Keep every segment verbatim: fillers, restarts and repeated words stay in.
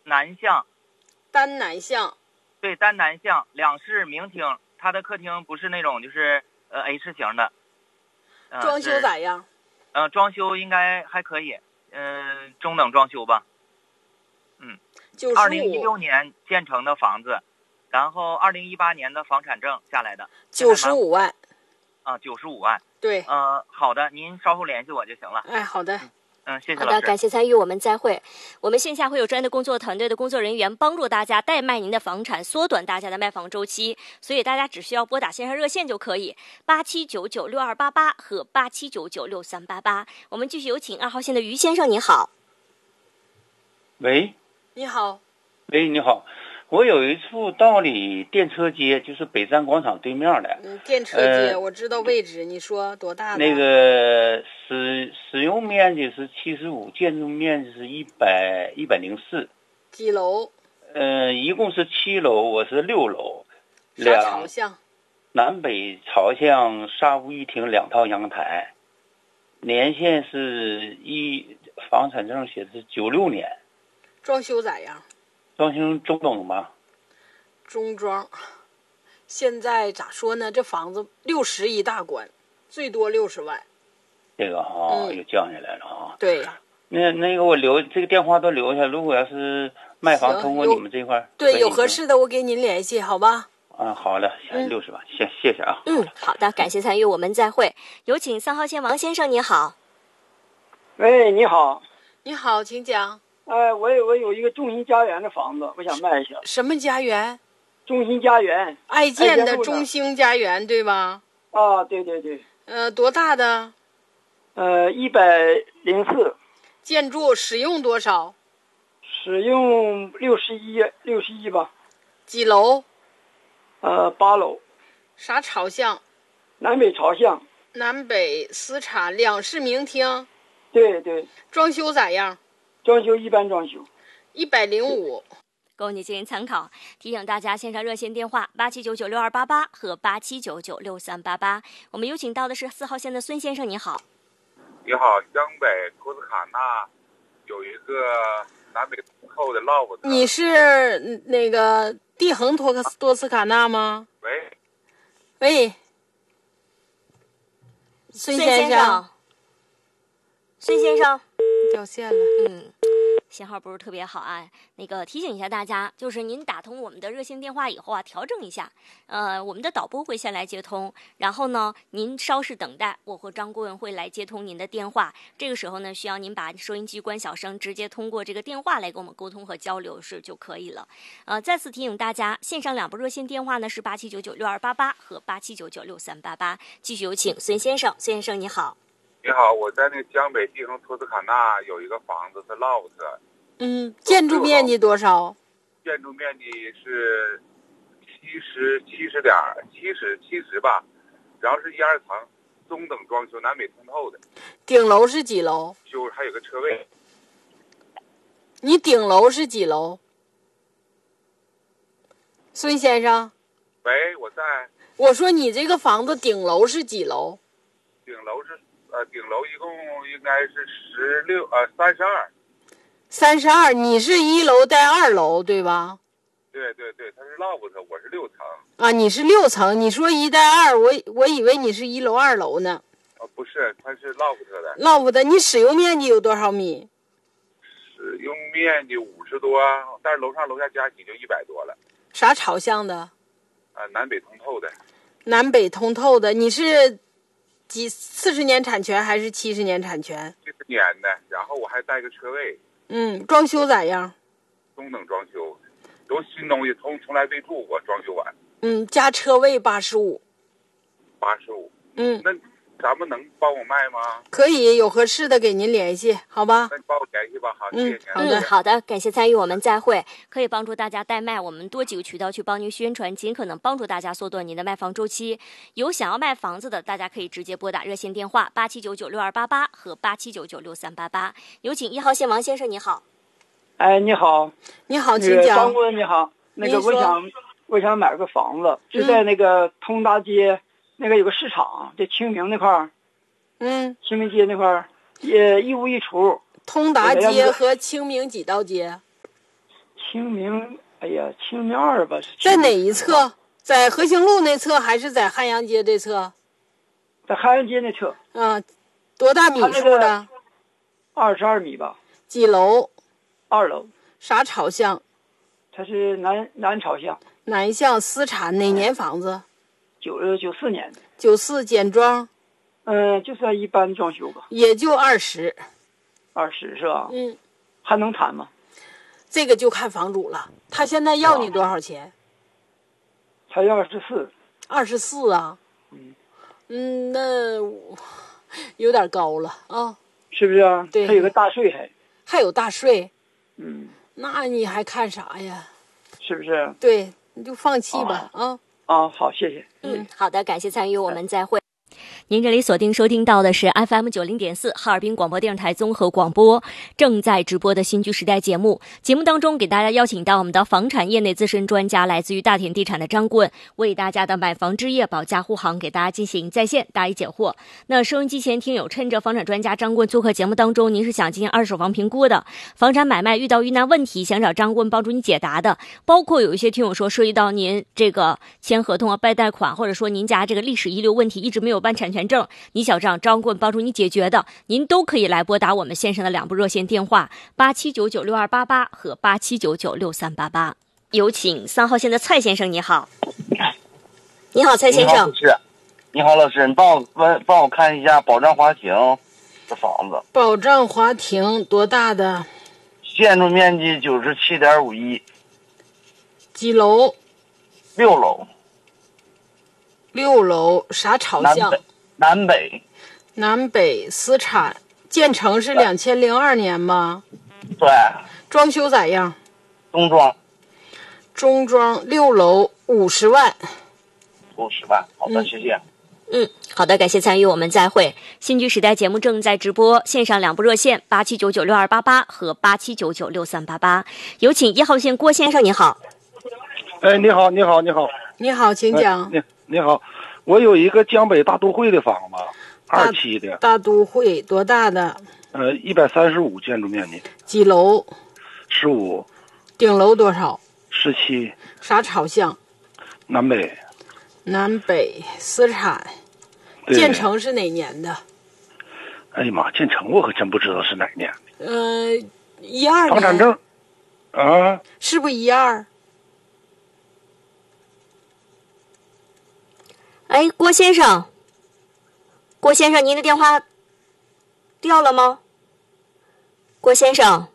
南向。 单南向。 对，单南向，两室明厅，它的客厅不是那种就是呃 H 型的。呃、 装修咋样？ 呃，装修应该还可以，嗯、呃，中等装修吧。嗯，二零一六年建成的房子，然后二零一八年的房产证下来的， 九十五万。 啊，九十五万。 对。 呃，好的，您稍后联系我就行了。 哎，好的。 嗯，嗯谢谢老师。好的，感谢参与，我们再会。我们线下会有专业的工作团队的工作人员帮助大家代卖您的房产，缩短大家的卖房周期，所以大家只需要拨打线上热线就可以，八七九九六二八八和八七九九六三八八。我们继续有请二号线的于先生，你好。 喂。 你好。 喂，你好。我有一处道里电车街，就是北站广场对面的。 嗯，电车街、呃、我知道位置，你说多大的？ 那个使使用面积是七十五，建筑面积是一百一百零四。 几楼？ 呃，一共是七楼，我是六楼。 啥朝向？ 南北朝向，沙屋一厅，两套阳台。年限是一房产证写的是九六年。 装修咋样？ 装修中等吧。 中装。现在咋说呢？这房子六十一大关，最多六十万。 这个哈、哦嗯、又降下来了啊。 对。 那那个我留这个电话都留下，如果要是卖房通过你们这块， 对，有合适的我给您联系，好吧？ 啊，好的，六十万，谢谢谢啊。 嗯，好的，感谢参与，我们再会。有请三号线王先生，你好。 喂，你好。 你好，请讲。 哎，我有我有一个中心家园的房子，我想卖一下。 什么家园？ 中心家园。 爱建的中心家园，对吧？ 啊，对对对。 呃，多大的？ 呃，一百零四。 建筑使用多少？ 使用六十一，六十一吧。 几楼？ 呃，八楼。 啥朝向？ 南北朝向。 南北私茶，两室明厅。 对对。 装修咋样？ 装修一般装修。 一百零五。 供你进行参考。提醒大家，线上热线电话八七九九六二八八和八七九九六三八八。我们有请到的是四号线的孙先生，你好。 你好，江北托斯卡纳有一个南北通透的 loft。 你是那个地恒托克多斯卡纳吗？ 喂。 喂。孙先生。 孙先生。 掉线了。 嗯。信号不是特别好啊，那个提醒一下大家，就是您打通我们的热线电话以后啊，调整一下，呃，我们的导播会先来接通，然后呢，您稍事等待，我和张顾问会来接通您的电话。这个时候呢，需要您把收音机关小声，直接通过这个电话来跟我们沟通和交流是就可以了。呃，再次提醒大家，线上两部热线电话呢是八七九九六二八八和八七九九六三八八。继续有请孙先生，孙先生你好。 你好，我在那个江北地恒托斯卡纳有一个房子是 loft。 嗯，建筑面积多少？ 建筑面积是七十七十点七十七十吧，然后是一二层，中等装修，南北通透的。 顶楼是几楼？ 就还有个车位。 你顶楼是几楼？孙先生。 喂，我在。 我说你这个房子顶楼是几楼？ 顶楼是呃，顶楼一共应该是十六呃三十二。 三十二，你是一楼带二楼对吧？ 对对对，它是 loft， 我是六层。 啊，你是六层，你说一带二，我我以为你是一楼二楼呢。 哦，不是，它是 loft 的。 loft 的，你使用面积有多少米？ 使用面积五十多，但是楼上楼下加起就一百多了。 啥朝向的？ 啊，南北通透的。 南北通透的，你是几四十年产权还是七十年产权？ 七十年的，然后我还带个车位。 嗯，装修咋样？ 中等装修，都新东西，从从来没住过，装修完。 嗯，加车位八十五。 八十五。 嗯， 那咱们能帮我卖吗？ 可以，有合适的给您联系，好吧？ 那你帮我联系吧，好， 嗯， 谢谢好的， 嗯，好的，感谢参与，我们再会。可以帮助大家代卖，我们多几个渠道去帮您宣传，尽可能帮助大家缩短您的卖房周期。有想要卖房子的，大家可以直接拨打热线电话八七九九六二八八和八七九九六三八八。有请一号线王先生，你好。 哎，你好。 你好，请讲。 张顾问你好，那个我想我想买个房子，就在那个通达街、嗯、那个有个市场，在清明那块儿。 嗯， 清明街那块儿也一屋一厨。 通达街和清明几道街？ 清明，哎呀，清明二吧。 在哪一侧？在和兴路那侧还是在汉阳街这侧？ 在汉阳街那侧。 嗯，多大米数的？ 二十二米吧。 几楼？ 二楼。 啥朝向？ 它是南南朝向。 南向私产，哪年房子？ 九呃九四年的。 九四简装。 嗯，就算一般装修吧。 也就二十。 二十是吧？ 嗯。 还能谈吗？ 这个就看房主了。他现在要你多少钱？ 他要二十四。 二十四啊？ 嗯。 嗯，那有点高了啊。 是不是啊？ 对。 还有个大税还。 还有大税。 嗯。 那你还看啥呀？ 是不是？ 对，你就放弃吧啊。 啊，好，谢谢。 嗯，好的，感谢参与，我们再会。您这里锁定收听到的是 F M 九零点四哈尔滨广播电视台综合广播正在直播的新居时代节目。节目当中给大家邀请到我们的房产业内资深专家，来自于大田地产的张棍，为大家的买房置业保驾护航给大家进行在线答疑解惑。那收音机前听友趁着房产专家张棍做客节目当中，您是想进行二手房评估的，房产买卖遇到遇难问题，想找张棍帮助你解答的，包括有一些听友说涉及到您这个签合同啊、办贷款，或者说您家这个历史遗留问题一直没有办产权证，你想让张棍帮助你解决的，您都可以来拨打我们线上的两部热线电话八七九九六二八八和八七九九六三八八。有请三号线的蔡先生，你好。你好，蔡先生。 是，你好，老师，你帮我帮帮我看一下宝藏华庭的房子。 宝藏华庭多大的？ 建筑面积九十七点五一。 几楼？ 六楼。 六楼，啥朝向？ 南北。 南北私产，建成是两千零二年吧？ 对。 装修咋样？ 中装。 中装，六楼五十万。 五十万，好的，嗯、谢谢。 嗯，好的，感谢参与，我们再会。新居时代节目正在直播，线上两部热线八七九九六二八八和八七九九六三八八。有请一号线郭先生，你好。 哎，你好，你好，你好。 你好，请讲。 哎、你你好，我有一个江北大都会的房子，二期的。 大都会多大的？ 呃，一百三十五建筑面积。 几楼？ 十五。 顶楼多少？ 十七。 啥朝向？ 南北。 南北私产。建成是哪年的？ 哎呀妈，建成我可真不知道是哪年的。呃，一二年。 房产证。啊。 是不一二？ 哎，郭先生，郭先生，您的电话掉了吗？郭先生，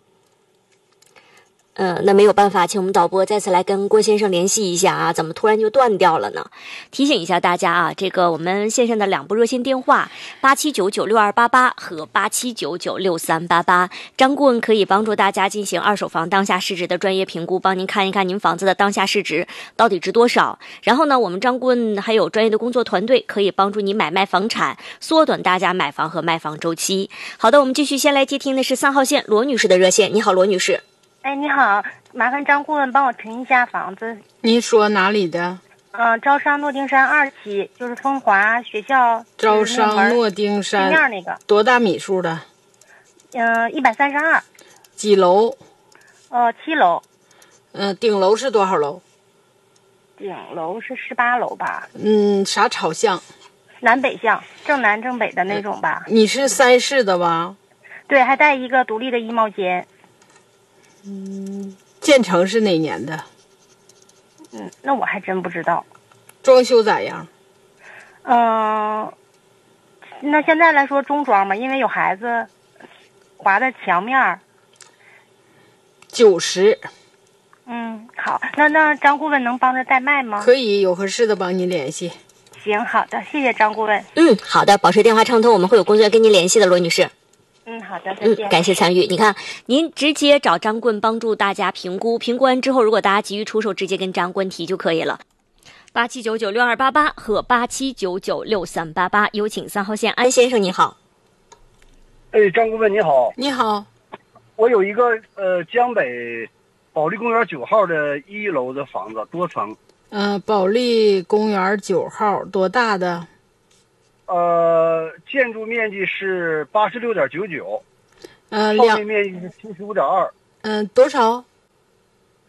嗯，那没有办法，请我们导播再次来跟郭先生联系一下啊，怎么突然就断掉了呢？提醒一下大家啊，这个我们线上的两部热线电话八七九九六二八八和八七九九六三八八，张顾问可以帮助大家进行二手房当下市值的专业评估，帮您看一看您房子的当下市值到底值多少。然后呢，我们张顾问还有专业的工作团队，可以帮助你买卖房产，缩短大家买房和卖房周期。好的，我们继续先来接听的是三号线罗女士的热线。你好，罗女士。 哎，你好，麻烦张顾问帮我评一下房子。 您说哪里的？ 嗯、呃，招商诺丁山二期，就是风华学校。 招商诺丁山对面那个。 多大米数的？ 嗯、呃，一百三十二。 几楼？ 呃，七楼。 嗯、呃，顶楼是多少楼？ 顶楼是十八楼吧。 嗯，啥朝向？ 南北向，正南正北的那种吧。 你是三室的吧？ 对，还带一个独立的衣帽间。 嗯，建成是哪年的？ 嗯，那我还真不知道。 装修咋样？ 嗯、呃，那现在来说中装嘛，因为有孩子，划的墙面。 九十。 嗯，好，那那张顾问能帮着代卖吗？ 可以，有合适的帮你联系。 行，好的，谢谢张顾问。 嗯，好的，保持电话畅通，我们会有工作人员跟您联系的，罗女士。 嗯，好的，再见。 嗯，感谢参与。你看，您直接找张棍帮助大家评估，评估完之后，如果大家急于出手，直接跟张棍提就可以了。八七九九六二八八和八七九九六三八八，有请三号线安先生，你好。 哎，张顾问你好。 你好。 我有一个呃江北保利公园九号的一楼的房子，多层。 嗯、呃，保利公园九号多大的？ 呃，建筑面积是八十六点九九， 呃， 耗面面积是七十五点二。 嗯，多少？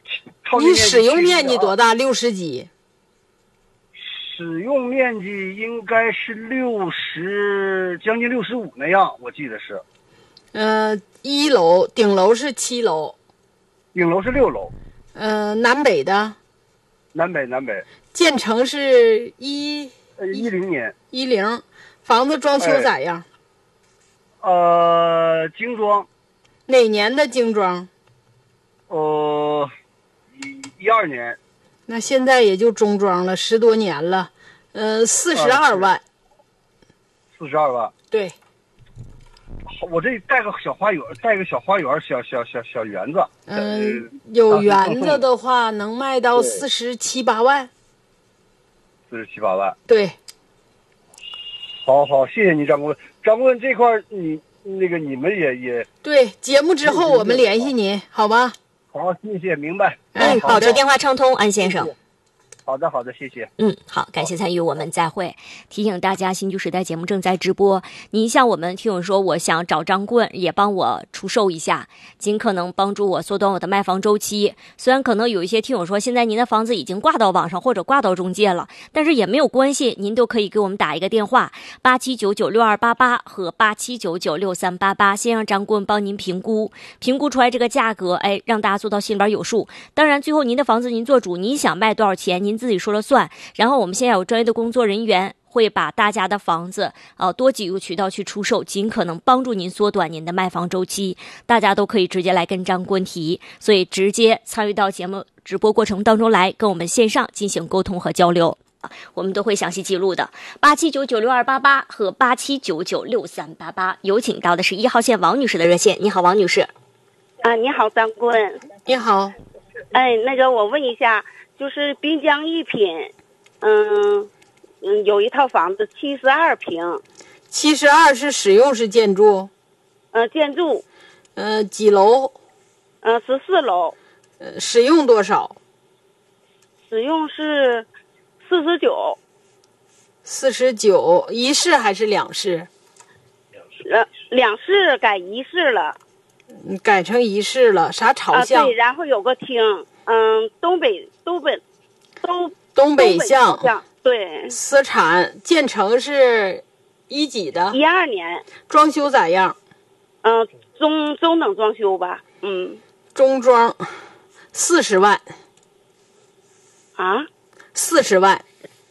超你使用面积多大？六十几。 使用面积应该是六十，将近六十五那样，我记得是。 呃，一楼顶楼是七楼， 顶楼是六楼。 呃，南北的。 南北南北。 建成是一呃一零年。 一零，房子装修咋样？ 哎、呃，精装。 哪年的精装？ 呃，一一二年。 那现在也就中装了，十多年了。呃，四十二万。 四十二万。 对。 我这带个小花园，带个小花园，小小小小园子。 嗯、呃，有园子的话能卖到四十七八万。 四十七八万。 对。 好好，谢谢你，张顾问。张顾问这块儿，你那个你们也也对，节目之后我们联系您，好吧？ 好，谢谢，明白。 嗯，保持电话畅通，安先生。 谢谢好的，好的，谢谢。 嗯，好，感谢参与，我们再会。提醒大家，新旧时代节目正在直播。您像我们听友说，我想找张棍也帮我出售一下，尽可能帮助我缩短我的卖房周期。虽然可能有一些听友说，现在您的房子已经挂到网上或者挂到中介了，但是也没有关系，您都可以给我们打一个电话，八七九九六二八八和八七九九六三八八，先让张棍帮您评估，评估出来这个价格，哎，让大家做到心里边有数。当然，最后您的房子您做主，您想卖多少钱，您自己说了算。然后我们现在有专业的工作人员会把大家的房子呃多几个渠道去出售，尽可能帮助您缩短您的卖房周期。大家都可以直接来跟张棍提，所以直接参与到节目直播过程当中来，跟我们线上进行沟通和交流，我们都会详细记录的。八七九九六二八八和八七九九六三八八，有请到的是一号线王女士的热线。你好，王女士。 啊，你好，张棍。 你好。 哎，那个我问一下，就是滨江一品。嗯嗯，有一套房子七十二平， 七十二是使用是建筑？ 呃，建筑。 呃，几楼？ 呃，十四楼。 呃，使用多少？ 使用是四十九。 四十九，一室还是两室？ 两两室改一室了。 你改成一室了，啥朝向？ 啊，对，然后有个厅，嗯，东北东北东。 东北向， 东北向对， 私产，建成是一几的？ 一二年。 装修咋样？ 嗯、呃，中中等装修吧，嗯。 中装，四十万。 啊？ 四十万。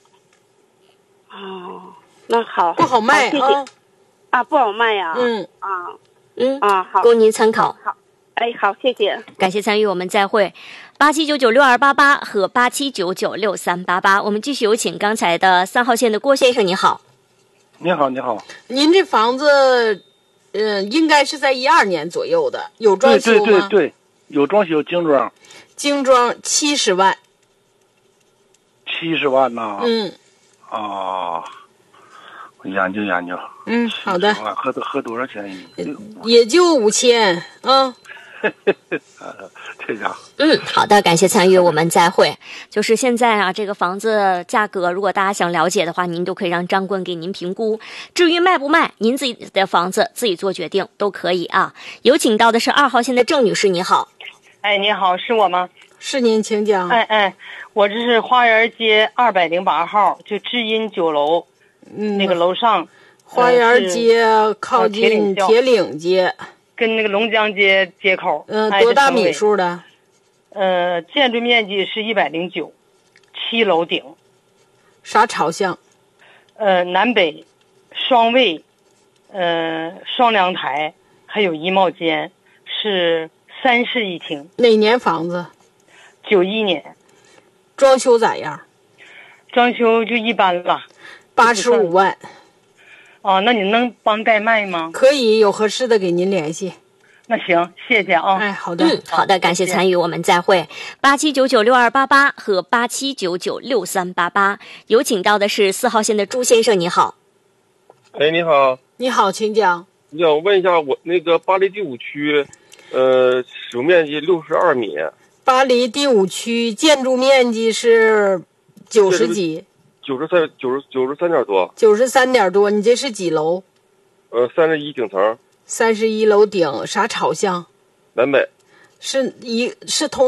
哦，那好。 不好卖啊、 哦。 啊，不好卖呀、啊。 嗯啊嗯啊，好， 供您参考。 好，哎，好，谢谢， 感谢参与，我们再会。八七九九六二八八和八七九九六三八八，我们继续有请刚才的三号线的郭先生，你好。 你好，你好。 您这房子，呃，应该是在一二年左右的，有装修吗？ 对对对对，有装修，精装。 精装七十万。 七十万呐？ 嗯。 啊，我研究研究。 嗯，好的。 合合多少钱？ 也就五千啊。 这家伙， 嗯，好的，感谢参与，我们再会。就是现在啊，这个房子价格，如果大家想了解的话，您都可以让张棍给您评估。至于卖不卖，您自己的房子自己做决定都可以啊。有请到的是二号线的郑女士，你好。 哎，你好，是我吗？ 是您，请讲。 哎哎，我这是花园街二百零八号，就知音酒楼， 嗯， 那个楼上。 花园街、呃、靠近铁岭街。 跟那个龙江街街口， 嗯、呃，多大米数的？ 呃，建筑面积是一百零九，七楼顶。 啥朝向？ 呃，南北，双卫，呃，双阳台，还有衣帽间，是三室一厅。 哪年房子？ 九一年。 装修咋样？ 装修就一般了。 八十五万。 哦，那你能帮代卖吗？ 可以，有合适的给您联系。 那行，谢谢啊。 哎，好的， 嗯，好的，感谢参与，我们再会。八七九九六二八八和八七九九六三八八，有请到的是四号线的朱先生，你好。 哎，你好。 你好，请讲。 你想问一下，我那个巴黎第五区，呃，使用面积六十二米。 巴黎第五区建筑面积是九十几。 九十三，九十九十三点多， 九十三点多。你这是几楼？ 呃，三十一顶层。 三十一楼顶，啥朝向？ 南北。 是一是通。